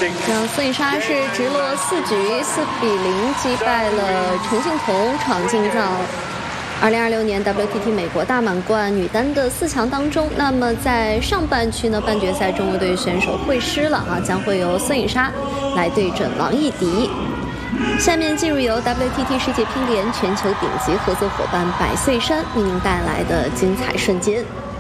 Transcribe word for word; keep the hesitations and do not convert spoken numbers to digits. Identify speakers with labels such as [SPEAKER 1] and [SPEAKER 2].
[SPEAKER 1] 这样孙颖莎是直落四局四比零击败了陈幸同，闯进到二零二六年 W T T 美国大满贯女单的四强当中。那么在上半区呢，半决赛中国队选手会师了啊，将会由孙颖莎来对阵王艺迪。下面进入由 W T T 世界乒联全球顶级合作伙伴百岁山为您带来的精彩瞬间。